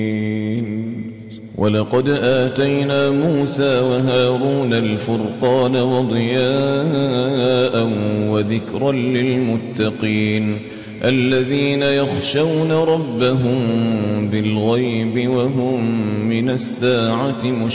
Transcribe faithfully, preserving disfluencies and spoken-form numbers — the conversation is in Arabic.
ولقد آتينا موسى وهارون الفرقان وضياء وذكرا للمتقين الذين يخشون ربهم بالغيب وهم من الساعة مشركون.